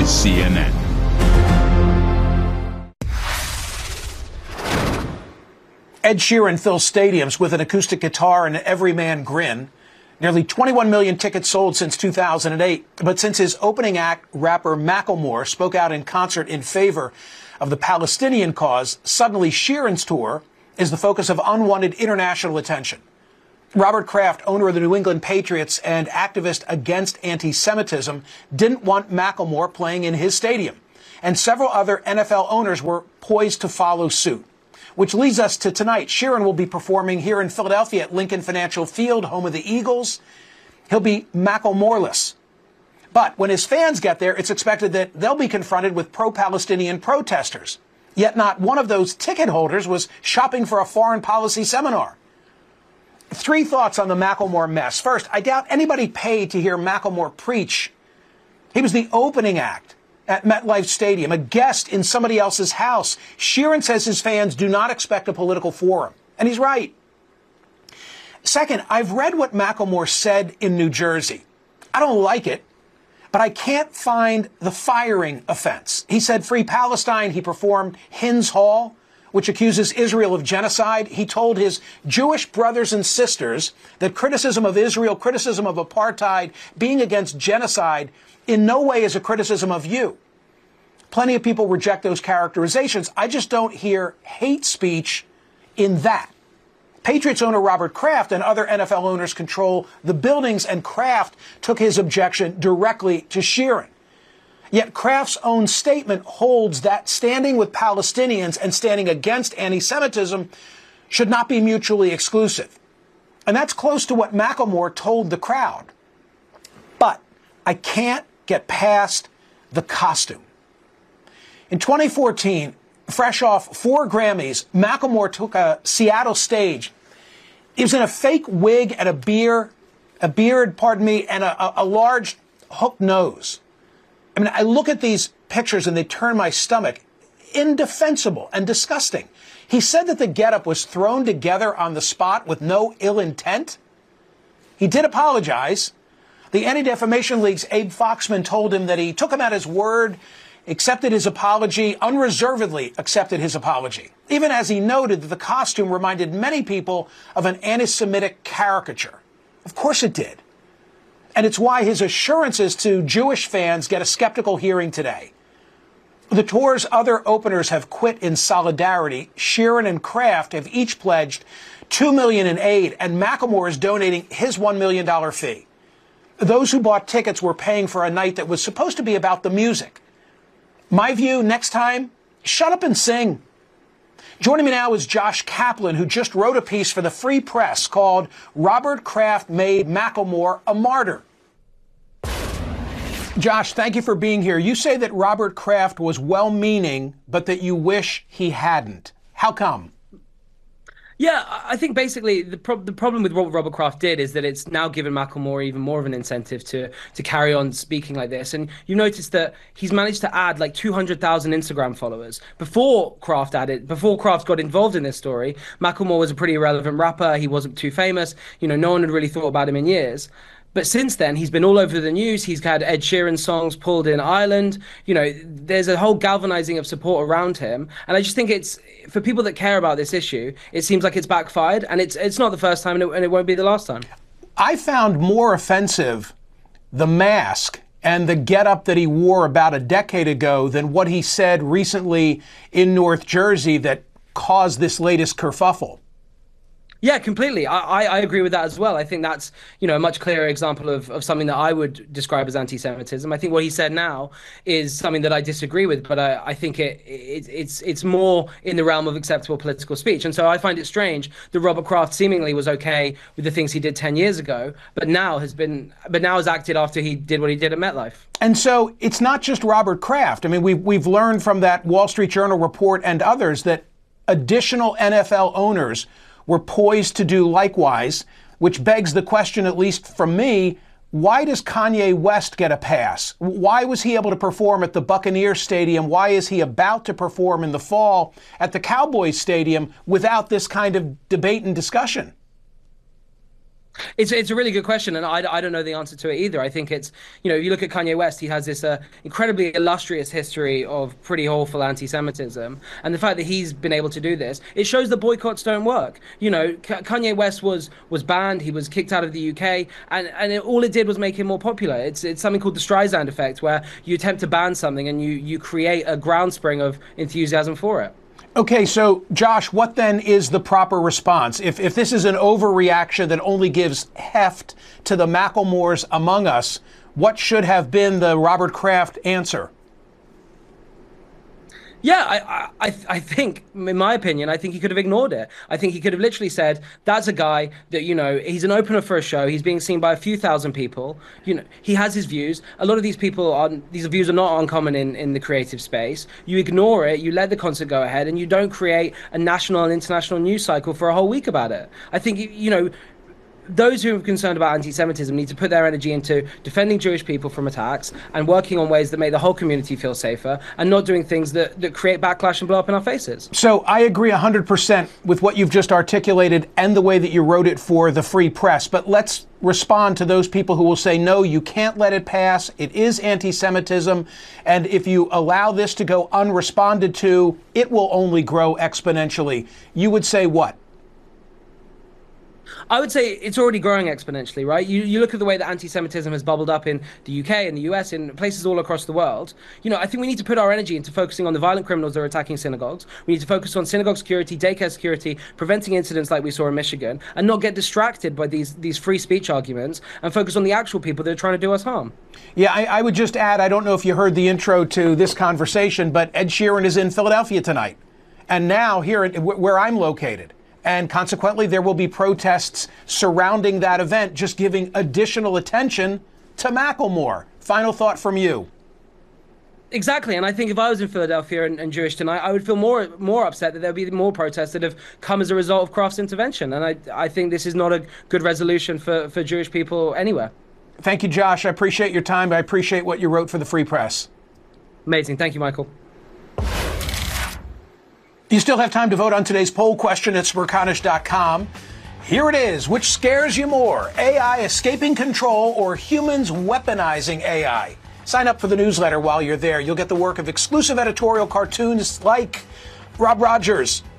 is CNN. Ed Sheeran fills stadiums with an acoustic guitar and an everyman grin. Nearly 21 million tickets sold since 2008. But since his opening act, rapper Macklemore spoke out in concert in favor of the Palestinian cause, suddenly Sheeran's tour is the focus of unwanted international attention. Robert Kraft, owner of the New England Patriots and activist against anti-Semitism, didn't want Macklemore playing in his stadium. And several other NFL owners were poised to follow suit. Which leads us to tonight. Sheeran will be performing here in Philadelphia at Lincoln Financial Field, home of the Eagles. He'll be Macklemore-less. But when his fans get there, it's expected that they'll be confronted with pro-Palestinian protesters. Yet not one of those ticket holders was shopping for a foreign policy seminar. 3 thoughts on the Macklemore mess. First, I doubt anybody paid to hear Macklemore preach. He was the opening act at MetLife Stadium, a guest in somebody else's house. Sheeran says his fans do not expect a political forum. And he's right. Second, I've read what Macklemore said in New Jersey. I don't like it, but I can't find the firing offense. He said Free Palestine. He performed Hins Hall, which accuses Israel of genocide. He told his Jewish brothers and sisters that criticism of Israel, criticism of apartheid, being against genocide, in no way is a criticism of you. Plenty of people reject those characterizations. I just don't hear hate speech in that. Patriots owner Robert Kraft and other NFL owners control the buildings, and Kraft took his objection directly to Sheeran. Yet Kraft's own statement holds that standing with Palestinians and standing against anti-Semitism should not be mutually exclusive. And that's close to what Macklemore told the crowd. But I can't get past the costume. In 2014, fresh off 4 Grammys, Macklemore took a Seattle stage. He was in a fake wig and a beard, and a large hook nose. I mean, I look at these pictures and they turn my stomach. Indefensible and disgusting. He said that the getup was thrown together on the spot with no ill intent. He did apologize. The Anti-Defamation League's Abe Foxman told him that he took him at his word, accepted his apology, unreservedly accepted his apology, even as he noted that the costume reminded many people of an anti-Semitic caricature. Of course it did. And it's why his assurances to Jewish fans get a skeptical hearing today. The tour's other openers have quit in solidarity. Sheeran and Kraft have each pledged $2 million in aid, and Macklemore is donating his $1 million fee. Those who bought tickets were paying for a night that was supposed to be about the music. My view, next time, shut up and sing. Joining me now is Josh Kaplan, who just wrote a piece for the Free Press called Robert Kraft Made Macklemore a Martyr. Josh, thank you for being here. You say that Robert Kraft was well-meaning, but that you wish he hadn't. How come? Yeah, I think basically the problem with what Robert Kraft did is that it's now given Macklemore even more of an incentive to carry on speaking like this. And you notice that he's managed to add like 200,000 Instagram followers. Before Kraft got involved in this story, Macklemore was a pretty irrelevant rapper. He wasn't too famous. You know, no one had really thought about him in years. But since then, he's been all over the news. He's had Ed Sheeran songs pulled in Ireland. You know, there's a whole galvanizing of support around him. And I just think it's, for people that care about this issue, it seems like it's backfired. And it's not the first time, and it won't be the last time. I found more offensive the mask and the getup that he wore about a decade ago than what he said recently in North Jersey that caused this latest kerfuffle. Yeah, completely. I agree with that as well. I think that's, you know, a much clearer example of something that I would describe as anti-Semitism. I think what he said now is something that I disagree with, but I think it's more in the realm of acceptable political speech. And so I find it strange that Robert Kraft seemingly was okay with the things he did 10 years ago, but now has acted after he did what he did at MetLife. And so it's not just Robert Kraft. I mean, we've learned from that Wall Street Journal report and others that additional NFL owners were poised to do likewise, which begs the question, at least from me, why does Kanye West get a pass? Why was he able to perform at the Buccaneers Stadium? Why is he about to perform in the fall at the Cowboys Stadium without this kind of debate and discussion? It's a really good question, and I don't know the answer to it either. I think it's, if you look at Kanye West, he has this incredibly illustrious history of pretty awful anti-Semitism, and the fact that he's been able to do this, it shows that boycotts don't work. Kanye West was banned, he was kicked out of the UK, and all it did was make him more popular. It's something called the Streisand effect, where you attempt to ban something and you create a groundswell of enthusiasm for it. Okay, so Josh, what then is the proper response? If this is an overreaction that only gives heft to the Macklemores among us, what should have been the Robert Kraft answer? Yeah, I think, in my opinion, I think he could have ignored it. I think he could have literally said, "That's a guy that he's an opener for a show. He's being seen by a few thousand people. He has his views. A lot of these these views are not uncommon in the creative space. You ignore it, you let the concert go ahead, and you don't create a national and international news cycle for a whole week about it. I think those who are concerned about anti-Semitism need to put their energy into defending Jewish people from attacks and working on ways that make the whole community feel safer, and not doing things that create backlash and blow up in our faces." So I agree 100% with what you've just articulated and the way that you wrote it for the Free Press. But let's respond to those people who will say, no, you can't let it pass. It is anti-Semitism. And if you allow this to go unresponded to, it will only grow exponentially. You would say what? I would say it's already growing exponentially, right? You look at the way that anti-Semitism has bubbled up in the UK, in the US, in places all across the world. I think we need to put our energy into focusing on the violent criminals that are attacking synagogues. We need to focus on synagogue security, daycare security, preventing incidents like we saw in Michigan, and not get distracted by these free speech arguments, and focus on the actual people that are trying to do us harm. Yeah, I would just add, I don't know if you heard the intro to this conversation, but Ed Sheeran is in Philadelphia tonight, and now here where I'm located. And consequently, there will be protests surrounding that event, just giving additional attention to Macklemore. Final thought from you. Exactly, and I think if I was in Philadelphia and Jewish tonight, I would feel more upset that there would be more protests that have come as a result of Kraft's intervention. And I think this is not a good resolution for Jewish people anywhere. Thank you, Josh. I appreciate your time. I appreciate what you wrote for the Free Press. Amazing. Thank you, Michael. You still have time to vote on today's poll question at Smerconish.com. Here it is. Which scares you more, AI escaping control or humans weaponizing AI? Sign up for the newsletter while you're there. You'll get the work of exclusive editorial cartoons like Rob Rogers,